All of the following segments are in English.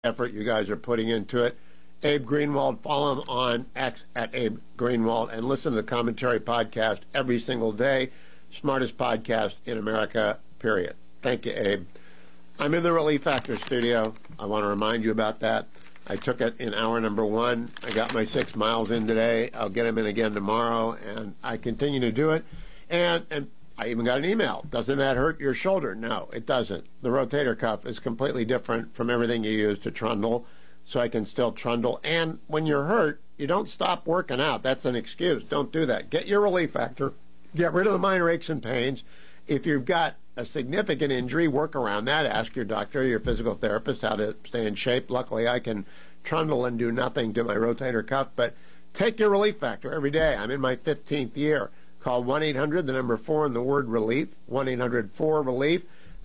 effort you guys are putting into it. Abe Greenwald, follow him on X at Abe Greenwald, and listen to the Commentary podcast every single day. Smartest podcast in America, period. Thank you, Abe. I'm in the Relief Factor studio. I want to remind you about that. I took it in hour number 1. I got my 6 miles in today. I'll get them in again tomorrow, and I continue to do it. And I even got an email. Doesn't that hurt your shoulder? No, it doesn't. The rotator cuff is completely different from everything you use to trundle, so I can still trundle. And when you're hurt, you don't stop working out. That's an excuse. Don't do that. Get your Relief Factor. Get rid of the minor aches and pains. If you've got a significant injury, work around that. Ask your doctor, your physical therapist, how to stay in shape. Luckily, I can trundle and do nothing to my rotator cuff, but take your Relief Factor every day. I'm in my 15th year. Call 1-800, the number 4 and the word relief, 1-800-4-RELIEF,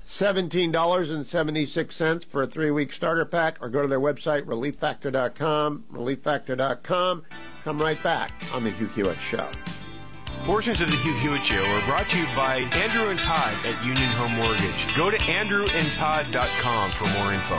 $17.76 for a 3-week starter pack, or go to their website, relieffactor.com, relieffactor.com. Come right back on The Hugh Hewitt Show. Portions of The Hugh Hewitt Show are brought to you by Andrew and Todd at Union Home Mortgage. Go to andrewandtodd.com for more info.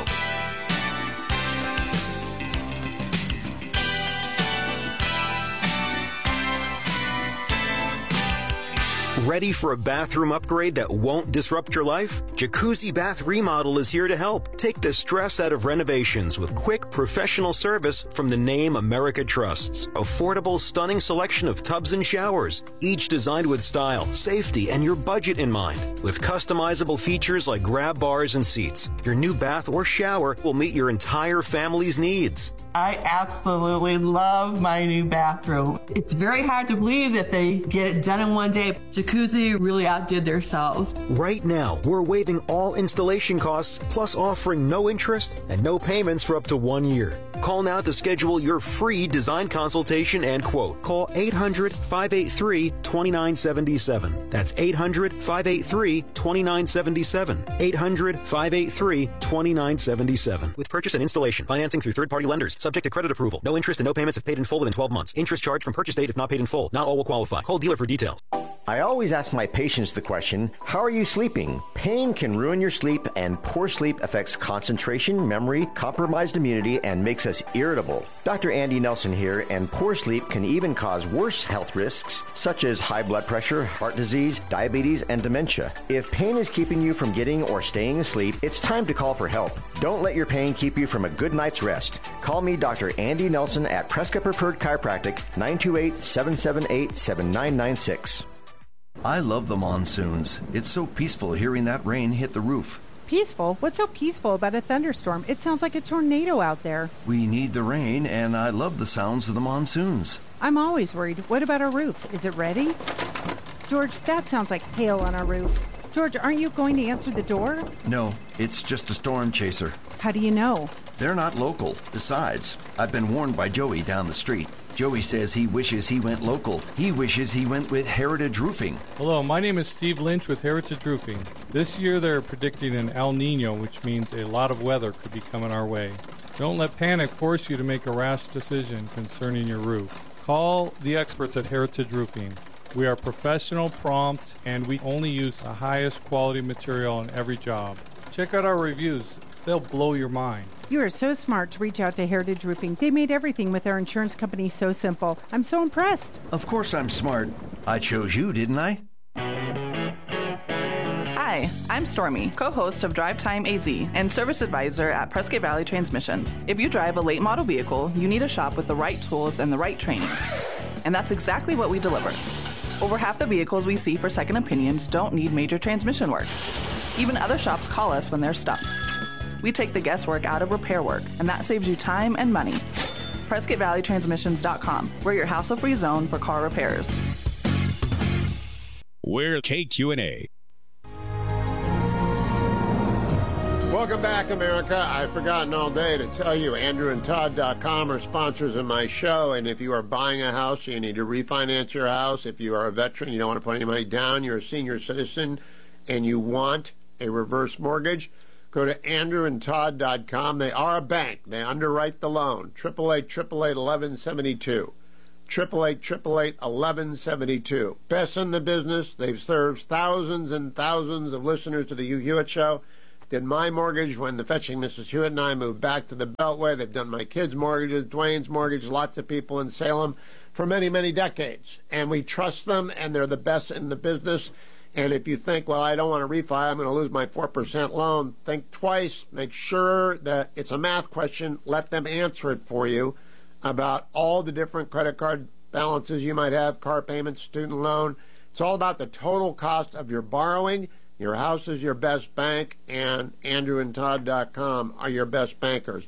Ready for a bathroom upgrade that won't disrupt your life? Jacuzzi Bath Remodel is here to help. Take the stress out of renovations with quick, professional service from the name America trusts. Affordable, stunning selection of tubs and showers, each designed with style, safety, and your budget in mind. With customizable features like grab bars and seats, your new bath or shower will meet your entire family's needs. I absolutely love my new bathroom. It's very hard to believe that they get it done in one day. Jacuzzi really outdid themselves. Right now, we're waiving all installation costs, plus offering no interest and no payments for up to 1 year. Call now to schedule your free design consultation and quote. Call 800-583-2977. That's 800-583-2977. 800-583-2977. With purchase and installation. Financing through third-party lenders. Subject to credit approval. No interest and no payments if paid in full within 12 months. Interest charged from purchase date if not paid in full. Not all will qualify. Call dealer for details. I always ask my patients the question, how are you sleeping? Pain can ruin your sleep, and poor sleep affects concentration, memory, compromised immunity, and makes us irritable. Dr. Andy Nelson here, and poor sleep can even cause worse health risks, such as high blood pressure, heart disease, diabetes, and dementia. If pain is keeping you from getting or staying asleep, it's time to call for help. Don't let your pain keep you from a good night's rest. Call me, Dr. Andy Nelson, at Prescott Preferred Chiropractic, 928-778-7996. I love the monsoons. It's so peaceful hearing that rain hit the roof. Peaceful? What's so peaceful about a thunderstorm? It sounds like a tornado out there. We need the rain, and I love the sounds of the monsoons. I'm always worried. What about our roof? Is it ready? George, that sounds like hail on our roof. George, aren't you going to answer the door? No, it's just a storm chaser. How do you know? They're not local. Besides, I've been warned by Joey down the street. Joey says he wishes he went local. He wishes he went with Heritage Roofing. Hello, my name is Steve Lynch with Heritage Roofing. This year they're predicting an El Nino, which means a lot of weather could be coming our way. Don't let panic force you to make a rash decision concerning your roof. Call the experts at Heritage Roofing. We are professional, prompt, and we only use the highest quality material on every job. Check out our reviews. They'll blow your mind. You are so smart to reach out to Heritage Roofing. They made everything with their insurance company so simple. I'm so impressed. Of course I'm smart. I chose you, didn't I? Hi, I'm Stormy, co-host of Drive Time AZ and service advisor at Prescott Valley Transmissions. If you drive a late model vehicle, you need a shop with the right tools and the right training. And that's exactly what we deliver. Over half the vehicles we see for second opinions don't need major transmission work. Even other shops call us when they're stumped. We take the guesswork out of repair work, and that saves you time and money. PrescottValleyTransmissions.com. We're your hassle-free zone for car repairs. We're KQNA. Welcome back, America. I've forgotten all day to tell you, AndrewandTodd.com are sponsors of my show, and if you are buying a house, you need to refinance your house. If you are a veteran, you don't want to put any money down, you're a senior citizen, and you want a reverse mortgage, go to AndrewandTodd.com. They are a bank. They underwrite the loan. 888-888-1172. 888-888-1172. Best in the business. They've served thousands and thousands of listeners to the Hugh Hewitt Show. did my mortgage when the Fetching Mrs. Hewitt and I moved back to the Beltway. They've done my kids' mortgages, Dwayne's mortgage, lots of people in Salem for many, many decades. And we trust them, and they're the best in the business. And if you think, well, I don't want to refi, I'm going to lose my 4% loan, think twice. Make sure that it's a math question. Let them answer it for you about all the different credit card balances you might have, car payments, student loan. It's all about the total cost of your borrowing. Your house is your best bank, and AndrewandTodd.com are your best bankers.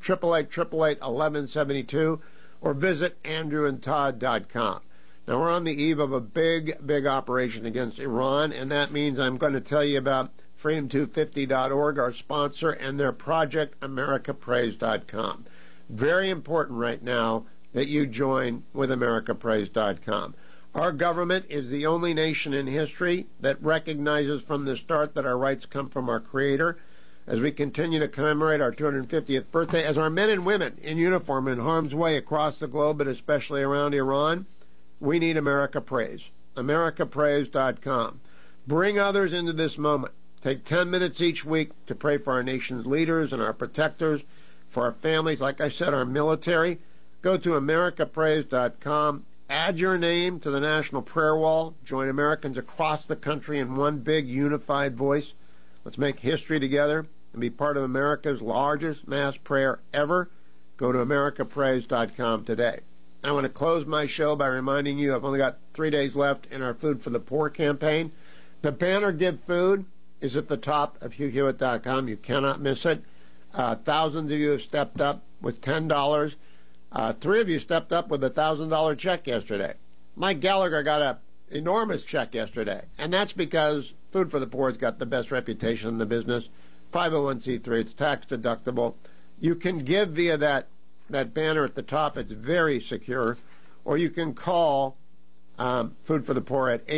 888-888-1172 or visit AndrewandTodd.com. Now, we're on the eve of a big, big operation against Iran, and that means I'm going to tell you about Freedom250.org, our sponsor, and their project, AmericaPraise.com. Very important right now that you join with AmericaPraise.com. Our government is the only nation in history that recognizes from the start that our rights come from our Creator. As we continue to commemorate our 250th birthday, as our men and women in uniform in harm's way across the globe, but especially around Iran, we need America Praise. AmericaPraise.com. Bring others into this moment. Take 10 minutes each week to pray for our nation's leaders and our protectors, for our families, like I said, our military. Go to AmericaPraise.com. Add your name to the National Prayer Wall. Join Americans across the country in one big unified voice. Let's make history together and be part of America's largest mass prayer ever. Go to AmericaPraise.com today. I want to close my show by reminding you I've only got 3 days left in our Food for the Poor campaign. The banner Give Food is at the top of HughHewitt.com. You cannot miss it. Thousands of you have stepped up with $10. 3 of you stepped up with a $1,000 check yesterday. Mike Gallagher got an enormous check yesterday, and that's because Food for the Poor has got the best reputation in the business. 501c3, it's tax deductible. You can give via that banner at the top. It's very secure. Or you can call Food for the Poor at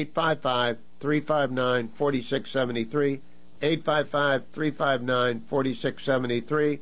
855-359-4673, 855-359-4673,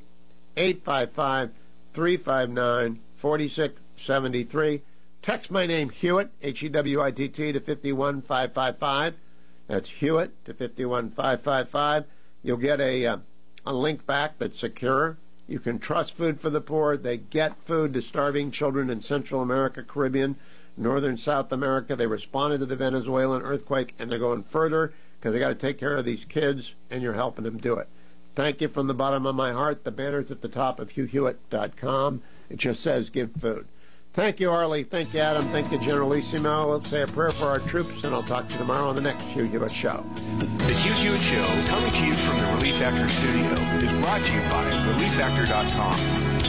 855-359-4673. Text my name, Hewitt, H-E-W-I-T-T, to 51555. That's Hewitt to 51555. You'll get a link back that's secure. You can trust Food for the Poor. They get food to starving children in Central America, Caribbean, Northern South America. They responded to the Venezuelan earthquake, and they're going further because they got to take care of these kids, and you're helping them do it. Thank you from the bottom of my heart. The banner's at the top of HughHewitt.com. It just says Give Food. Thank you, Arlie. Thank you, Adam. Thank you, Generalissimo. Let's say a prayer for our troops, and I'll talk to you tomorrow on the next Hugh Hewitt Show. The Hugh Hewitt Show, coming to you from the Relief Factor studio, is brought to you by ReliefFactor.com.